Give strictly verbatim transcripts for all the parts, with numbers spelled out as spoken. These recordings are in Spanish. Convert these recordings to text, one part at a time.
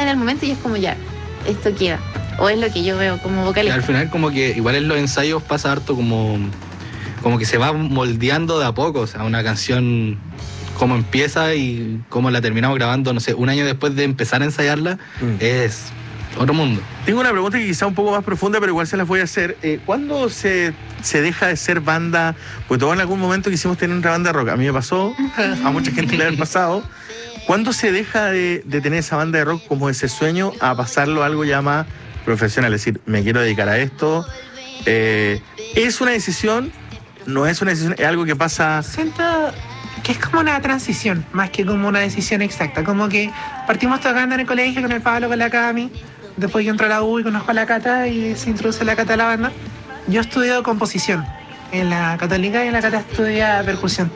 en el momento y es como ya, esto queda. O es lo que yo veo como vocalista. Y al final como que igual en los ensayos pasa harto como, como que se va moldeando de a poco, o sea, una canción cómo empieza y cómo la terminamos grabando, no sé, un año después de empezar a ensayarla, mm. es otro mundo. Tengo una pregunta que quizá un poco más profunda, pero igual se las voy a hacer. Eh, ¿Cuándo se, se deja de ser banda? Pues todos en algún momento quisimos tener una banda de rock. A mí me pasó, a mucha gente le ha pasado. ¿Cuándo se deja de, de tener esa banda de rock como ese sueño a pasarlo a algo ya más profesional? Es decir, me quiero dedicar a esto. Eh, ¿Es una decisión? ¿No es una decisión? ¿Es algo que pasa? Siento que es como una transición, más que como una decisión exacta. Como que partimos tocando en el colegio con el Pablo, con la Cami. Después yo entro a la U y conozco a la Cata y se introduce la Cata a la banda. Yo estudio composición en la Católica y la Cata estudia percusión.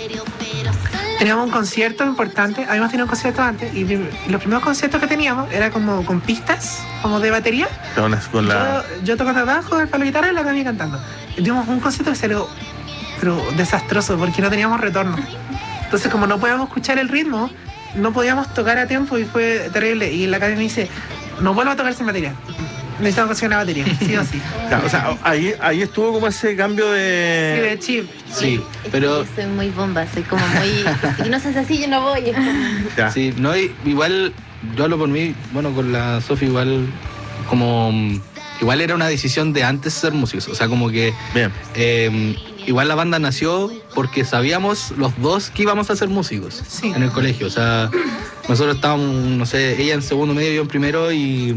Teníamos un concierto importante, habíamos tenido un concierto antes y los primeros conciertos que teníamos era como con pistas, como de batería. Con la... yo, yo tocando abajo, el Pablo guitarra y la Cami cantando. Y tuvimos un concierto que salió pero desastroso porque no teníamos retorno. Entonces como no podíamos escuchar el ritmo, no podíamos tocar a tiempo y fue terrible. Y la Cami me dice, no vuelvo a tocar sin batería. Necesitamos conseguir una batería, sí o sí. Claro, o sea, ahí, ahí estuvo como ese cambio de... Sí, de chip. Sí, pero... Yo soy muy bomba, soy como muy... Si no seas así, yo no voy. Es como... Ya. Sí, no, igual, yo hablo por mí, bueno, con la Sofi igual, como... Igual era una decisión de antes ser músicos, o sea, como que... Bien. Eh, igual la banda nació porque sabíamos los dos que íbamos a ser músicos sí. en el colegio, o sea, nosotros estábamos, no sé, ella en segundo medio, yo en primero y...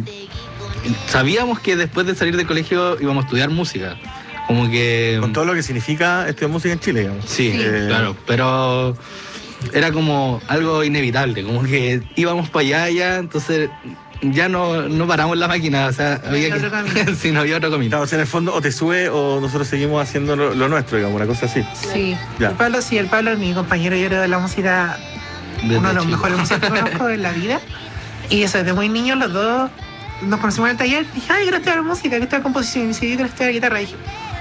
Sabíamos que después de salir del colegio íbamos a estudiar música. Como que... Con todo lo que significa estudiar música en Chile, digamos. Sí, sí. Eh... claro. Pero era como algo inevitable. Como que íbamos para allá, ya, entonces ya no, no paramos la máquina. O sea, había que... sí, no había otro camino. Claro, o sea, en el fondo o te sube o nosotros seguimos haciendo lo, lo nuestro, digamos, una cosa así. Sí. Ya. El Pablo, sí, el Pablo es mi compañero, yo creo, de la música, desde uno de los chico. mejores músicos que conozco en la vida. Y eso, desde muy niños los dos... Nos conocimos en el taller, dije, ay, quiero estudiar música, quiero estudiar composición, y me dice, yo quiero estudiar guitarra, y dije,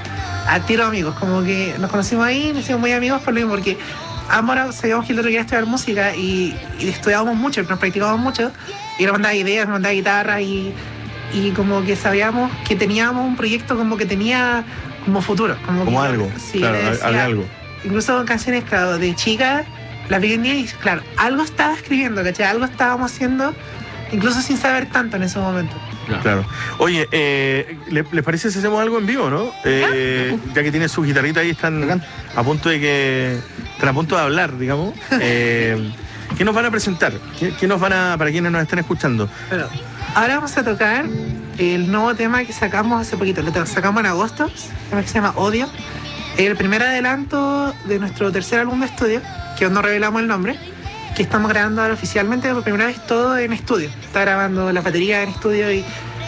a tiro amigos, como que nos conocimos ahí, nos hicimos muy amigos por lo mismo, porque ambos sabíamos que el otro quería estudiar música y, y estudiábamos mucho, nos practicábamos mucho, y nos mandaba ideas, nos mandaba guitarra, y, y como que sabíamos que teníamos un proyecto como que tenía como futuro. Como, como que, algo, sí, claro, decía, había algo. Incluso canciones, claro, de chica, las vi en día y claro, algo estaba escribiendo, ¿cachai? Algo estábamos haciendo, incluso sin saber tanto en ese momento. Claro. claro. Oye, eh, ¿les le parece si hacemos algo en vivo, no? Eh, ya que tienen su guitarrita ahí, están a punto de que... Están a punto de hablar, digamos. Eh, ¿Qué nos van a presentar? ¿Qué, ¿Qué nos van a... para quienes nos están escuchando? Bueno, ahora vamos a tocar el nuevo tema que sacamos hace poquito. Lo sacamos en agosto, un tema que se llama Odio. El primer adelanto de nuestro tercer álbum de estudio, que aún no revelamos el nombre, que estamos grabando ahora oficialmente por primera vez todo en estudio. Está grabando la batería en estudio y,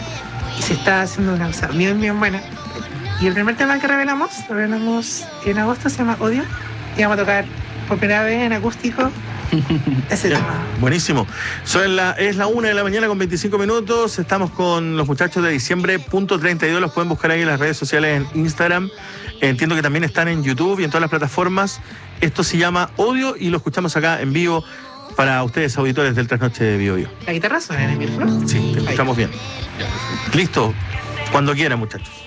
y se está haciendo una cosa bien, bien buena. Y el primer tema que revelamos, lo revelamos en agosto, se llama Odio. Y vamos a tocar por primera vez en acústico ese tema. Buenísimo. Son la, es la una de la mañana con veinticinco minutos. Estamos con los muchachos de diciembre punto treinta y dos. Los pueden buscar ahí en las redes sociales, en Instagram. Entiendo que también están en YouTube y en todas las plataformas. Esto se llama Odio y lo escuchamos acá en vivo para ustedes, auditores del Trasnoche de Bio Bio. ¿La guitarra suena en el micrófono? Sí, te escuchamos bien. Listo. Cuando quieran, muchachos.